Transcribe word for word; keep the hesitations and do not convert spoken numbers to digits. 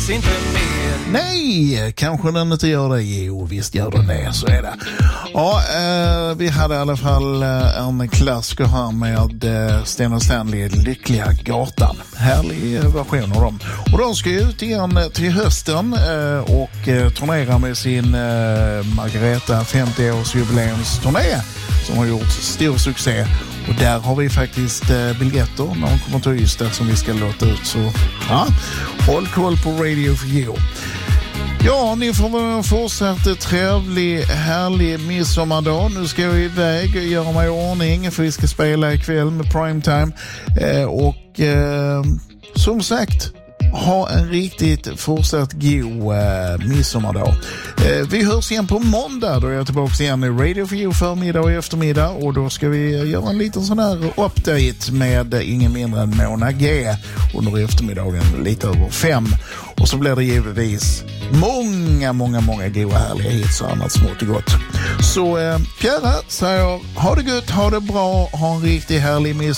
finns inte mer. Nej, kanske den inte gör det. Jo, visst gör den det, så är det. Ja, eh, vi hade i alla fall eh, en klassiker här med eh, Sten och Stanley, Lyckliga gatan. Härlig eh, version av dem. Och de ska ut igen till hösten eh, och eh, turnera med sin eh, Margareta femtio-årsjubileumsturné som har gjort stor succé. Och där har vi faktiskt eh, biljetter när de kommer till Ystad som vi ska låta ut. Så ja, håll koll på Radio for You. Ja, ni får väl en fortsatt trevlig, härlig midsommardag. Nu ska jag iväg och göra mig i ordning för vi ska spela ikväll med Primetime. Eh, och eh, som sagt, ha en riktigt fortsatt god eh, midsommardag. Eh, vi hörs igen på måndag. Då är jag tillbaka igen i Radio for You förmiddag och eftermiddag. Och då ska vi göra en liten sån här update med ingen mindre än Mona G under eftermiddagen lite över fem. Och så blir det givetvis många, många, många goda härliga hits och annat smått och gott. Så eh, Pierre säger ha det gott, ha det bra, ha en riktigt härlig midsommardag.